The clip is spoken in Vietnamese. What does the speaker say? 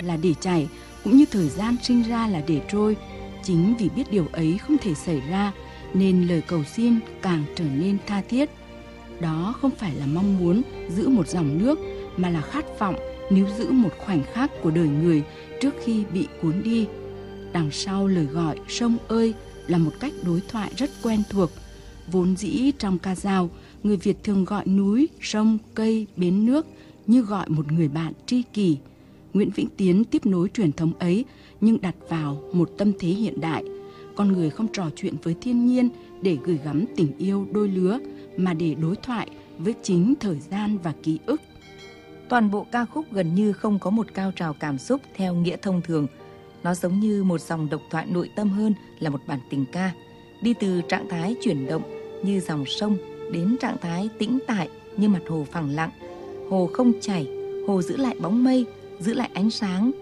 là để chảy, cũng như thời gian sinh ra là để trôi. Chính vì biết điều ấy không thể xảy ra, nên lời cầu xin càng trở nên tha thiết. Đó không phải là mong muốn giữ một dòng nước, mà là khát vọng níu giữ một khoảnh khắc của đời người trước khi bị cuốn đi. Đằng sau lời gọi sông ơi là một cách đối thoại rất quen thuộc. Vốn dĩ trong ca dao, người Việt thường gọi núi, sông, cây, bến nước như gọi một người bạn tri kỷ. Nguyễn Vĩnh Tiến tiếp nối truyền thống ấy, nhưng đặt vào một tâm thế hiện đại. Con người không trò chuyện với thiên nhiên để gửi gắm tình yêu đôi lứa, mà để đối thoại với chính thời gian và ký ức. Toàn bộ ca khúc gần như không có một cao trào cảm xúc theo nghĩa thông thường. Nó giống như một dòng độc thoại nội tâm hơn là một bản tình ca, đi từ trạng thái chuyển động như dòng sông đến trạng thái tĩnh tại như mặt hồ phẳng lặng. Hồ không chảy, hồ giữ lại bóng mây, giữ lại ánh sáng